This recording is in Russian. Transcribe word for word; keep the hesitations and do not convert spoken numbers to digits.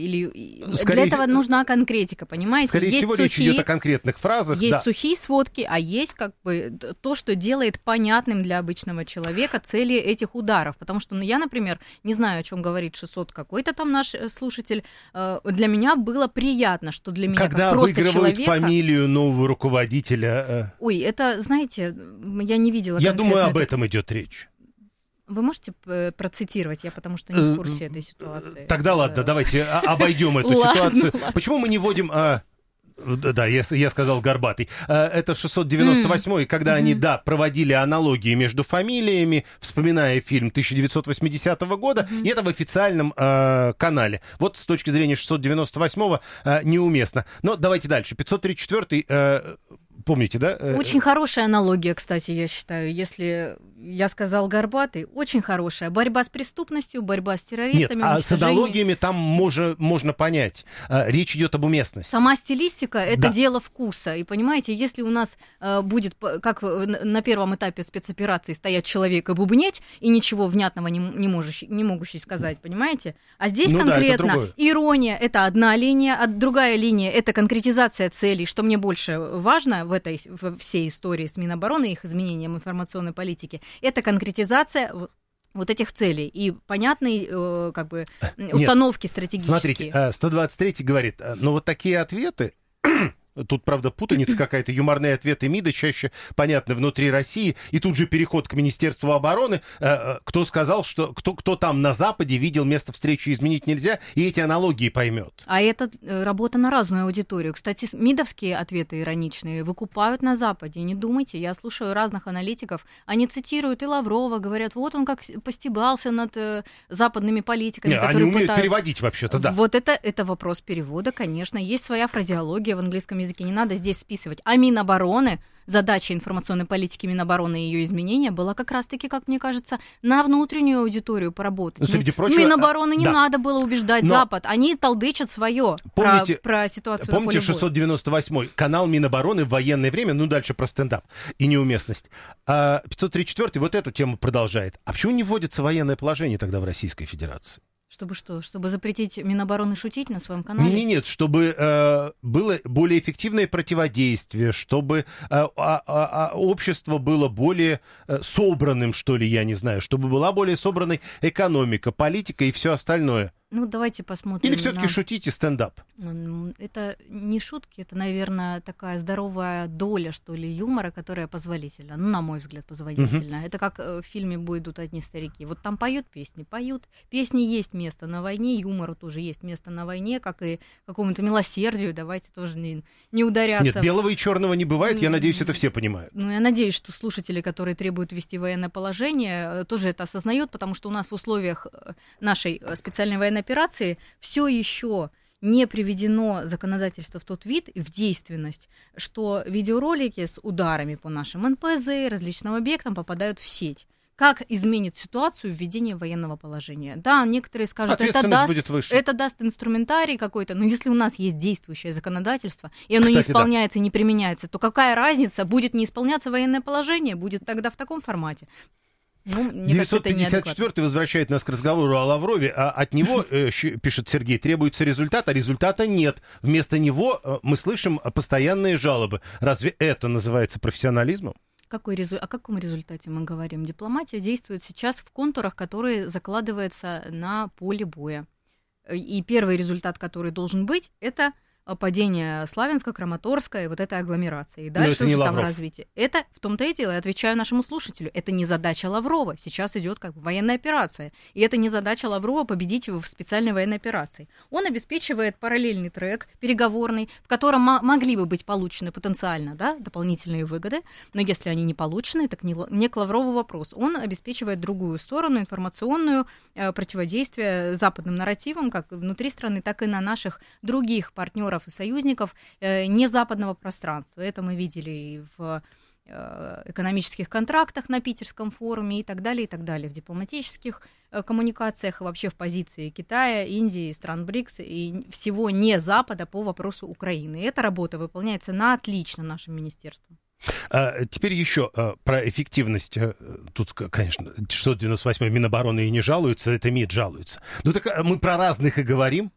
или Скорее, для этого нужна конкретика, понимаете? Скорее есть всего, сухие, речь идет о конкретных фразах. Есть да. сухие сводки, а есть как бы то, что делает понятным для обычного человека цели этих ударов. Потому что ну, я, например, не знаю, о чем говорит шестьсот какой-то там наш слушатель. Для меня было приятно, что для меня Когда как просто обыгрывают человека... фамилию нового руководителя... Ой, это, знаете, я не видела... Я думаю, об это... этом идет речь. Вы можете процитировать? Я потому что не в курсе этой ситуации. Тогда ладно, давайте обойдем эту ситуацию. Почему мы не вводим... Да, я, я сказал горбатый. Это шестьсот девяносто восьмой, mm. когда mm-hmm. они, да, проводили аналогии между фамилиями, вспоминая фильм тысяча девятьсот восьмидесятого года, mm-hmm. и это в официальном э, канале. Вот с точки зрения шестьсот девяносто восьмого э, неуместно. Но давайте дальше. пятьсот тридцать четвёртый... Э, Помните, да? Очень хорошая аналогия, кстати, я считаю. Если я сказал горбатый, очень хорошая. Борьба с преступностью, борьба с террористами. Нет, а с аналогиями там можно, можно понять. Речь идет об уместности. Сама стилистика — это да. дело вкуса. И понимаете, если у нас э, будет, как на первом этапе спецоперации, стоять человек и бубнеть, и ничего внятного не, не, можущий, не могущий сказать, понимаете? А здесь ну конкретно да, это ирония — это одна линия, а другая линия — это конкретизация целей, что мне больше важно в этой в всей истории с Минобороны и их изменением информационной политики, это конкретизация вот этих целей и понятные э, как бы установки Нет, стратегические. Смотрите, сто двадцать третий говорит, ну вот такие ответы, тут, правда, путаница какая-то, юморные ответы МИДа чаще понятны внутри России, и тут же переход к Министерству обороны. Кто сказал, что кто, кто там на Западе видел место встречи изменить нельзя, и эти аналогии поймет. А это работа на разную аудиторию. Кстати, МИДовские ответы ироничные выкупают на Западе. Не думайте, я слушаю разных аналитиков, они цитируют и Лаврова, говорят, вот он как постебался над э, западными политиками, Не, которые они умеют пытаются... переводить вообще-то, да. Вот это, это вопрос перевода, конечно. Есть своя фразеология в английском языке, не надо здесь списывать. А Минобороны, задача информационной политики Минобороны и ее изменения была как раз-таки, как мне кажется, на внутреннюю аудиторию поработать. Ну, среди прочего, Минобороны не да. надо было убеждать Но... Запад, они толдычат свое про, про ситуацию на поле Помните боя. шестьсот девяносто восьмой, канал Минобороны в военное время, ну дальше про стендап и неуместность. А пятьсот тридцать четвёртый вот эту тему продолжает. А почему не вводится военное положение тогда в Российской Федерации? Чтобы что? Чтобы запретить Минобороны шутить на своем канале? Нет, нет, чтобы э, было более эффективное противодействие, чтобы э, а, а, а, общество было более э, собранным, что ли, я не знаю, чтобы была более собранной экономика, политика и все остальное. Ну, давайте посмотрим. Или все-таки на... шутите стендап? Это не шутки, это, наверное, такая здоровая доля, что ли, юмора, которая позволительна. Ну, на мой взгляд, позволительна. Uh-huh. Это как в фильме «Будут одни старики». Вот там поют песни, поют. Песни есть место на войне, юмору тоже есть место на войне, как и какому-то милосердию. Давайте тоже не, не ударяться. Нет, белого и черного не бывает, я надеюсь, это все понимают. Ну, я надеюсь, что слушатели, которые требуют ввести военное положение, тоже это осознают, потому что у нас в условиях нашей специальной военной операции все еще не приведено законодательство в тот вид, в действенность, что видеоролики с ударами по нашим эн пэ зэ, различным объектам попадают в сеть. Как изменит ситуацию введение военного положения? Да, некоторые скажут, это даст, это даст инструментарий какой-то, но если у нас есть действующее законодательство, и оно Кстати, не исполняется, да. не применяется, то какая разница, будет не исполняться военное положение, будет тогда в таком формате? Ну, девятьсот пятьдесят четвёртый возвращает нас к разговору о Лаврове, а от него, э, пишет Сергей, требуется результат, а результата нет. Вместо него э, мы слышим постоянные жалобы. Разве это называется профессионализмом? Какой резу... О каком результате мы говорим? Дипломатия действует сейчас в контурах, которые закладываются на поле боя. И первый результат, который должен быть, это падение Славянска, Краматорска и вот этой агломерации. И дальше уже там развитие. Это в том-то и дело, я отвечаю нашему слушателю, это не задача Лаврова. Сейчас идет как бы военная операция. И это не задача Лаврова победить его в специальной военной операции. Он обеспечивает параллельный трек переговорный, в котором м- могли бы быть получены потенциально, да, дополнительные выгоды, но если они не получены, так не, не к Лаврову вопрос. Он обеспечивает другую сторону, информационную, э, противодействие западным нарративам, как внутри страны, так и на наших других партнеров и союзников э, не западного пространства. Это мы видели и в э, экономических контрактах на Питерском форуме и так далее, и так далее, в дипломатических э, коммуникациях, и вообще в позиции Китая, Индии, стран БРИКС и всего не Запада по вопросу Украины. И эта работа выполняется на отлично нашим министерством. А, теперь еще а, про эффективность. Тут, конечно, шестьсот девяносто восьмой Минобороны и не жалуются, это МИД жалуется. Ну так мы про разных и говорим.